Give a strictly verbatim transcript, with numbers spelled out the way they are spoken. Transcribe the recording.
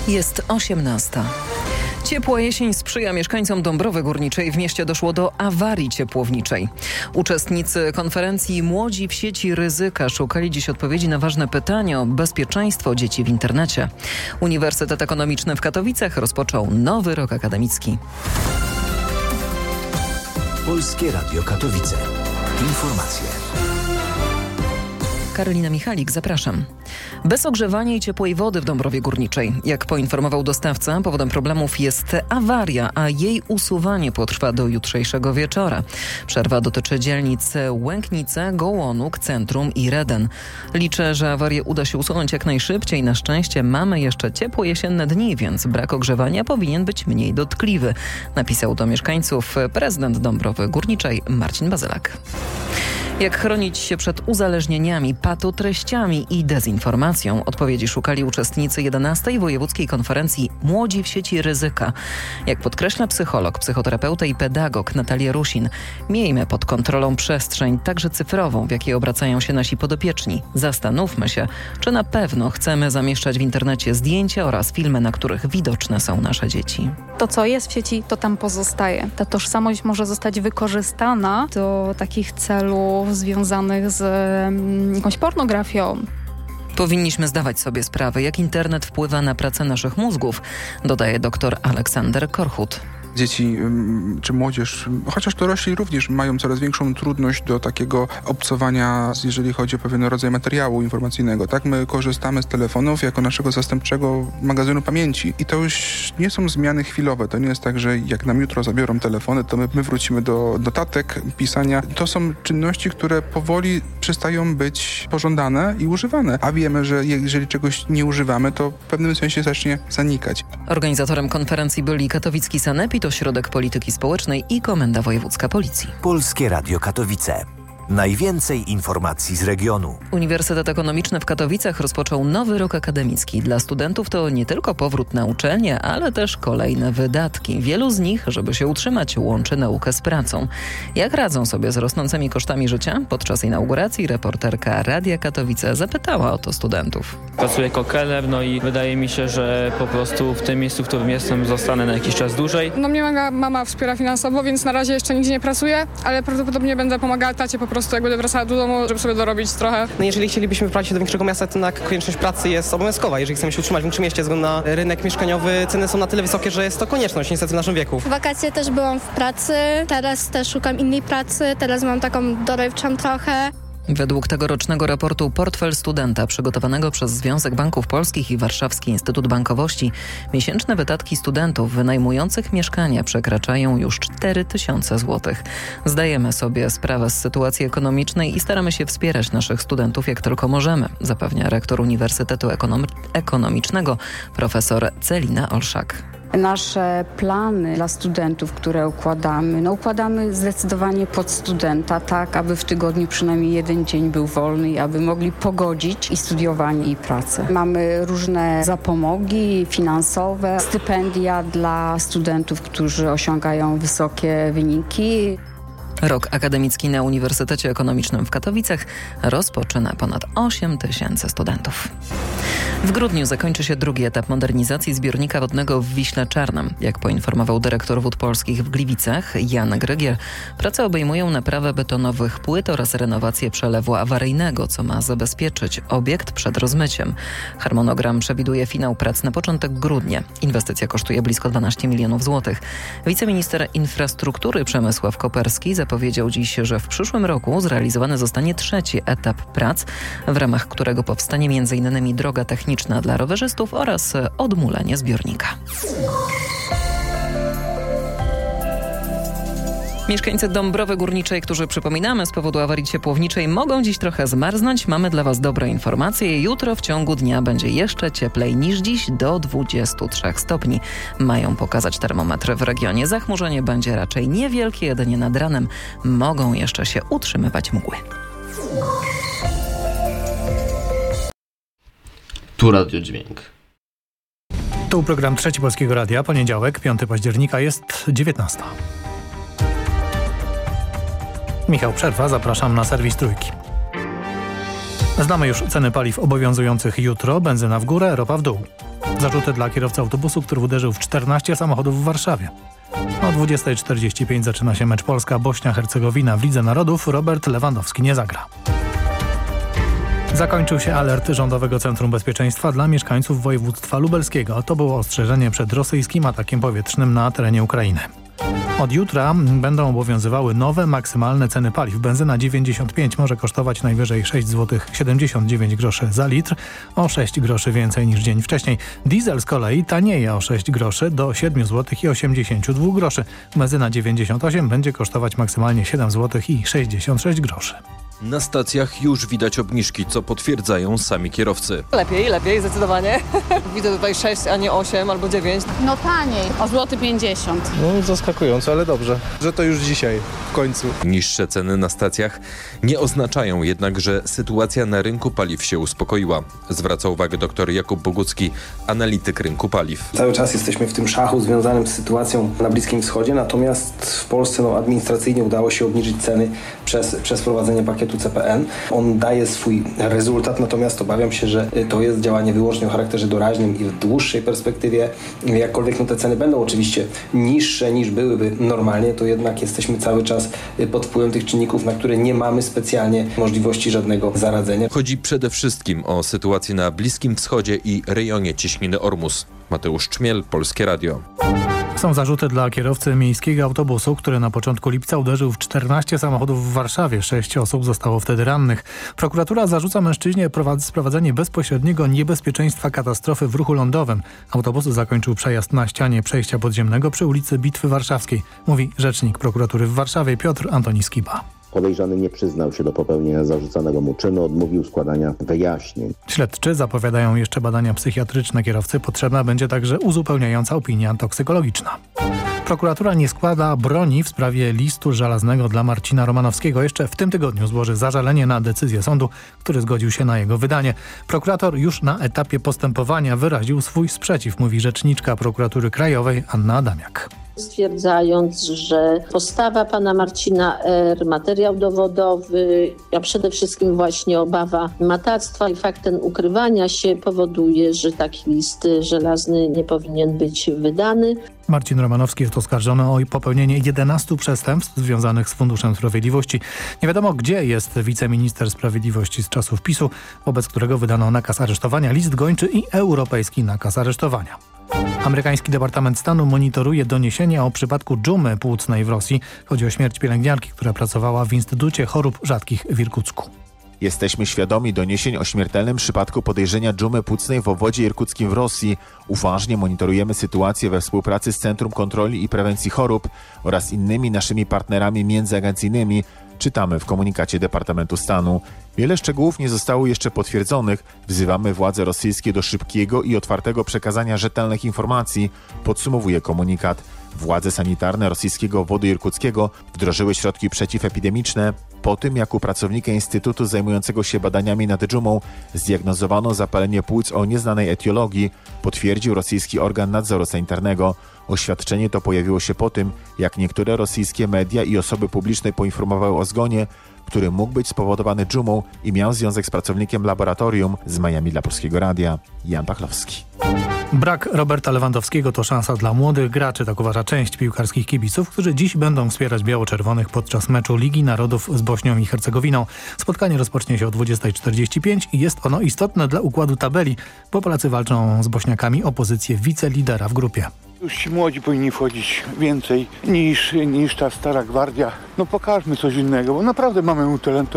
Jest osiemnasta. Ciepła jesień sprzyja mieszkańcom Dąbrowy Górniczej. W mieście doszło do awarii ciepłowniczej. Uczestnicy konferencji Młodzi w sieci ryzyka szukali dziś odpowiedzi na ważne pytania o bezpieczeństwo dzieci w internecie. Uniwersytet Ekonomiczny w Katowicach rozpoczął nowy rok akademicki. Polskie Radio Katowice. Informacje. Karolina Michalik, zapraszam. Bez ogrzewania i ciepłej wody w Dąbrowie Górniczej. Jak poinformował dostawca, powodem problemów jest awaria, a jej usuwanie potrwa do jutrzejszego wieczora. Przerwa dotyczy dzielnic Łęknice, Gołonuk, Centrum i Reden. Liczę, że awarię uda się usunąć jak najszybciej. Na szczęście mamy jeszcze ciepłe jesienne dni, więc brak ogrzewania powinien być mniej dotkliwy, napisał do mieszkańców prezydent Dąbrowy Górniczej Marcin Bazylak. Jak chronić się przed uzależnieniami, patotreściami i dezinformacją? Odpowiedzi szukali uczestnicy jedenastej Wojewódzkiej Konferencji Młodzi w sieci ryzyka. Jak podkreśla psycholog, psychoterapeuta i pedagog Natalia Rusin, miejmy pod kontrolą przestrzeń, także cyfrową, w jakiej obracają się nasi podopieczni. Zastanówmy się, czy na pewno chcemy zamieszczać w internecie zdjęcia oraz filmy, na których widoczne są nasze dzieci. To, co jest w sieci, to tam pozostaje. Ta tożsamość może zostać wykorzystana do takich celów związanych z um, jakąś pornografią. Powinniśmy zdawać sobie sprawę, jak internet wpływa na pracę naszych mózgów, dodaje dr Aleksander Korchut. Dzieci czy młodzież, chociaż dorośli również mają coraz większą trudność do takiego obcowania, jeżeli chodzi o pewien rodzaj materiału informacyjnego. Tak, my korzystamy z telefonów jako naszego zastępczego magazynu pamięci. I to już nie są zmiany chwilowe. To nie jest tak, że jak nam jutro zabiorą telefony, to my, my wrócimy do notatek, pisania. To są czynności, które powoli przestają być pożądane i używane. A wiemy, że jeżeli czegoś nie używamy, to w pewnym sensie zacznie zanikać. Organizatorem konferencji byli katowicki Sanepid, Ośrodek Polityki Społecznej i Komenda Wojewódzka Policji. Polskie Radio Katowice. Najwięcej informacji z regionu. Uniwersytet Ekonomiczny w Katowicach rozpoczął nowy rok akademicki. Dla studentów to nie tylko powrót na uczelnię, ale też kolejne wydatki. Wielu z nich, żeby się utrzymać, łączy naukę z pracą. Jak radzą sobie z rosnącymi kosztami życia? Podczas inauguracji reporterka Radia Katowice zapytała o to studentów. Pracuję jako kelner, no i wydaje mi się, że po prostu w tym miejscu, w którym jestem, zostanę na jakiś czas dłużej. No mnie mama, mama wspiera finansowo, więc na razie jeszcze nigdzie nie pracuję, ale prawdopodobnie będę pomagała tacie po prostu. Jak będę wracała do domu, żeby sobie dorobić trochę. No jeżeli chcielibyśmy wyprowadzić się do większego miasta, to jednak konieczność pracy jest obowiązkowa. Jeżeli chcemy się utrzymać w większym mieście, ze względu na rynek mieszkaniowy, ceny są na tyle wysokie, że jest to konieczność niestety w naszym wieku. W wakacje też byłam w pracy, teraz też szukam innej pracy, teraz mam taką dorywczą trochę. Według tegorocznego raportu Portfel Studenta przygotowanego przez Związek Banków Polskich i Warszawski Instytut Bankowości miesięczne wydatki studentów wynajmujących mieszkania przekraczają już cztery tysiące złotych. Zdajemy sobie sprawę z sytuacji ekonomicznej i staramy się wspierać naszych studentów jak tylko możemy, zapewnia rektor Uniwersytetu Ekonom- Ekonomicznego profesor Celina Olszak. Nasze plany dla studentów, które układamy, no układamy zdecydowanie pod studenta, tak aby w tygodniu przynajmniej jeden dzień był wolny i aby mogli pogodzić i studiowanie, i pracę. Mamy różne zapomogi finansowe, stypendia dla studentów, którzy osiągają wysokie wyniki. Rok akademicki na Uniwersytecie Ekonomicznym w Katowicach rozpoczyna ponad osiem tysięcy studentów. W grudniu zakończy się drugi etap modernizacji zbiornika wodnego w Wiśle Czarnym. Jak poinformował dyrektor Wód Polskich w Gliwicach Jan Grygier, prace obejmują naprawę betonowych płyt oraz renowację przelewu awaryjnego, co ma zabezpieczyć obiekt przed rozmyciem. Harmonogram przewiduje finał prac na początek grudnia. Inwestycja kosztuje blisko dwanaście milionów złotych. Wiceminister infrastruktury Przemysław Koperski zapowiedział dziś, że w przyszłym roku zrealizowany zostanie trzeci etap prac, w ramach którego powstanie między innymi droga techniczna dla rowerzystów oraz odmulenie zbiornika. Mieszkańcy Dąbrowy Górniczej, którzy, przypominamy, z powodu awarii ciepłowniczej mogą dziś trochę zmarznąć. Mamy dla Was dobre informacje. Jutro w ciągu dnia będzie jeszcze cieplej niż dziś, do dwudziestu trzech stopni. Mają pokazać termometry w regionie. Zachmurzenie będzie raczej niewielkie, jedynie nad ranem mogą jeszcze się utrzymywać mgły. Tu Radio Dźwięk. Tu program Trzeci Polskiego Radia, poniedziałek, piątego października, jest dziewiętnasta. Michał Przerwa, zapraszam na serwis Trójki. Znamy już ceny paliw obowiązujących jutro. Benzyna w górę, ropa w dół. Zarzuty dla kierowcy autobusu, który uderzył w czternaście samochodów w Warszawie. O dwudziesta czterdzieści pięć zaczyna się mecz Polska-Bośnia-Hercegowina w Lidze Narodów. Robert Lewandowski nie zagra. Zakończył się alert Rządowego Centrum Bezpieczeństwa dla mieszkańców województwa lubelskiego. To było ostrzeżenie przed rosyjskim atakiem powietrznym na terenie Ukrainy. Od jutra będą obowiązywały nowe maksymalne ceny paliw. Benzyna dziewięćdziesiąt pięć może kosztować najwyżej sześć złotych siedemdziesiąt dziewięć groszy za litr, o sześć groszy więcej niż dzień wcześniej. Diesel z kolei tanieje o sześć groszy do siedem złotych osiemdziesiąt dwa groszy. Benzyna dziewięćdziesiąt osiem będzie kosztować maksymalnie siedem złotych sześćdziesiąt sześć groszy. Na stacjach już widać obniżki, co potwierdzają sami kierowcy. Lepiej, lepiej, zdecydowanie. Widzę tutaj sześć, a nie osiem albo dziewięć. No taniej, o złoty pięćdziesiąt. No zaskakująco, ale dobrze, że to już dzisiaj, w końcu. Niższe ceny na stacjach nie oznaczają jednak, że sytuacja na rynku paliw się uspokoiła. Zwraca uwagę dr Jakub Bogucki, analityk rynku paliw. Cały czas jesteśmy w tym szachu związanym z sytuacją na Bliskim Wschodzie, natomiast w Polsce no, administracyjnie udało się obniżyć ceny przez, przez wprowadzenie pakietu C P N. On daje swój rezultat, natomiast obawiam się, że to jest działanie wyłącznie o charakterze doraźnym i w dłuższej perspektywie, jakkolwiek no, te ceny będą oczywiście niższe niż byłyby normalnie, to jednak jesteśmy cały czas pod wpływem tych czynników, na które nie mamy specjalnie możliwości żadnego zaradzenia. Chodzi przede wszystkim o sytuację na Bliskim Wschodzie i rejonie Cieśniny Ormus. Mateusz Czmiel, Polskie Radio. Są zarzuty dla kierowcy miejskiego autobusu, który na początku lipca uderzył w czternaście samochodów w Warszawie. Sześć osób zostało wtedy rannych. Prokuratura zarzuca mężczyźnie sprowadzenie bezpośredniego niebezpieczeństwa katastrofy w ruchu lądowym. Autobus zakończył przejazd na ścianie przejścia podziemnego przy ulicy Bitwy Warszawskiej, mówi rzecznik prokuratury w Warszawie Piotr Antoni Skiba. Podejrzany nie przyznał się do popełnienia zarzucanego mu czynu, odmówił składania wyjaśnień. Śledczy zapowiadają jeszcze badania psychiatryczne kierowcy. Potrzebna będzie także uzupełniająca opinia toksykologiczna. Prokuratura nie składa broni w sprawie listu żelaznego dla Marcina Romanowskiego. Jeszcze w tym tygodniu złoży zażalenie na decyzję sądu, który zgodził się na jego wydanie. Prokurator już na etapie postępowania wyraził swój sprzeciw, mówi rzeczniczka Prokuratury Krajowej Anna Adamiak. Stwierdzając, że postawa pana Marcina R., materiał dowodowy, a przede wszystkim właśnie obawa matactwa i fakt ten ukrywania się powoduje, że taki list żelazny nie powinien być wydany. Marcin Romanowski jest oskarżony o popełnienie jedenastu przestępstw związanych z Funduszem Sprawiedliwości. Nie wiadomo, gdzie jest wiceminister sprawiedliwości z czasów PiSu, wobec którego wydano nakaz aresztowania, list gończy i europejski nakaz aresztowania. Amerykański Departament Stanu monitoruje doniesienia o przypadku dżumy płucnej w Rosji. Chodzi o śmierć pielęgniarki, która pracowała w Instytucie Chorób Rzadkich w Irkucku. Jesteśmy świadomi doniesień o śmiertelnym przypadku podejrzenia dżumy płucnej w obwodzie irkuckim w Rosji. Uważnie monitorujemy sytuację we współpracy z Centrum Kontroli i Prewencji Chorób oraz innymi naszymi partnerami międzyagencyjnymi, czytamy w komunikacie Departamentu Stanu. Wiele szczegółów nie zostało jeszcze potwierdzonych. Wzywamy władze rosyjskie do szybkiego i otwartego przekazania rzetelnych informacji, podsumowuje komunikat. Władze sanitarne rosyjskiego obwodu irkuckiego wdrożyły środki przeciwepidemiczne po tym, jak u pracownika Instytutu zajmującego się badaniami nad dżumą zdiagnozowano zapalenie płuc o nieznanej etiologii, potwierdził rosyjski organ nadzoru sanitarnego. Oświadczenie to pojawiło się po tym, jak niektóre rosyjskie media i osoby publiczne poinformowały o zgonie, który mógł być spowodowany dżumą i miał związek z pracownikiem laboratorium. Z Miami dla Polskiego Radia, Jan Pachlowski. Brak Roberta Lewandowskiego to szansa dla młodych graczy, tak uważa część piłkarskich kibiców, którzy dziś będą wspierać biało-czerwonych podczas meczu Ligi Narodów z Bośnią i Hercegowiną. Spotkanie rozpocznie się o dwudziesta czterdzieści pięć i jest ono istotne dla układu tabeli, bo Polacy walczą z Bośniakami o pozycję wicelidera w grupie. Już ci młodzi powinni wchodzić więcej niż, niż ta stara gwardia. No pokażmy coś innego, bo naprawdę mamy utalentowanych